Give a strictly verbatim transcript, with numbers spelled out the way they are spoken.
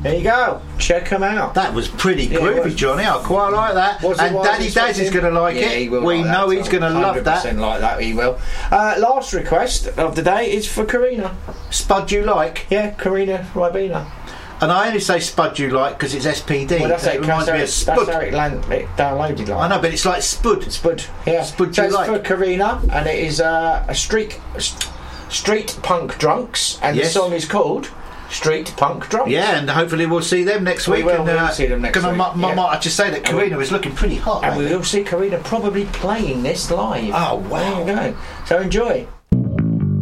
There you go. Check them out. That was pretty Yeah, groovy, was. Johnny. I quite like that. Was it And what I Daddy was Daz is expecting? going to like Yeah, it. he will We like know that, he's going to love that. one hundred percent like that, he will. Uh, last request of the day is for Karina. Spud you like? Yeah, Karina Ribena. And I only say Spud you like because it's S P D. Well, that's it it. reminds me of That's how Spud. it, land, it downloaded like. I know, but it's like Spud. Spud, yeah. Spud so you it's like? for Karina, and it is uh, a street, st- street punk drunks, and Yes. the song is called Street Punk Drunks. Yeah, and hopefully we'll see them next We week. will, and, we will see them next can I, week, might- yeah. might I just say that And we- Karina is looking pretty hot. And lately. we will see Karina probably playing this live. Oh, wow. There you go. So enjoy.